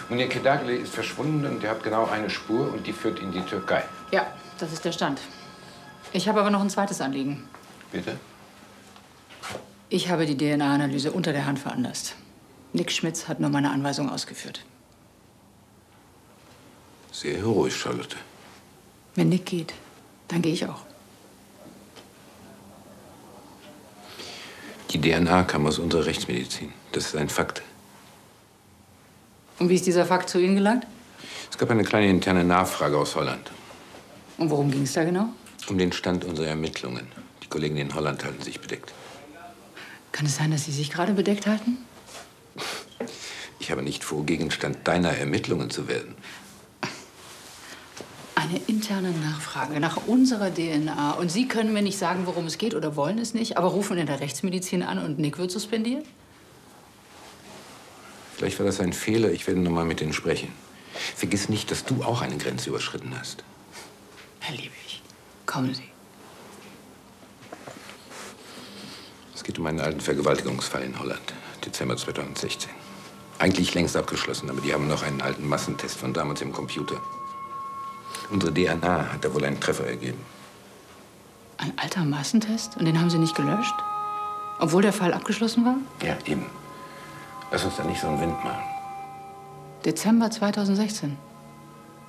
Munir Kedagli ist verschwunden und der hat genau eine Spur und die führt in die Türkei. Ja, das ist der Stand. Ich habe aber noch ein zweites Anliegen. Bitte? Ich habe die DNA-Analyse unter der Hand veranlasst. Nick Schmitz hat nur meine Anweisung ausgeführt. Sehr heroisch, Charlotte. Wenn Nick geht, dann gehe ich auch. Die DNA kam aus unserer Rechtsmedizin. Das ist ein Fakt. Und wie ist dieser Fakt zu Ihnen gelangt? Es gab eine kleine interne Nachfrage aus Holland. Und worum ging es da genau? Um den Stand unserer Ermittlungen. Die Kollegen in Holland halten sich bedeckt. Kann es sein, dass Sie sich gerade bedeckt halten? Ich habe nicht vor, Gegenstand deiner Ermittlungen zu werden. Eine interne Nachfrage nach unserer DNA. Und Sie können mir nicht sagen, worum es geht oder wollen es nicht, aber rufen in der Rechtsmedizin an und Nick wird suspendiert? Vielleicht war das ein Fehler. Ich werde noch mal mit denen sprechen. Vergiss nicht, dass du auch eine Grenze überschritten hast. Herr Liebig, kommen Sie. Es geht um einen alten Vergewaltigungsfall in Holland. Dezember 2016. Eigentlich längst abgeschlossen, aber die haben noch einen alten Massentest von damals im Computer. Unsere DNA hat da wohl einen Treffer ergeben. Ein alter Massentest? Und den haben Sie nicht gelöscht? Obwohl der Fall abgeschlossen war? Ja, eben. Lass uns da nicht so einen Wind machen. Dezember 2016.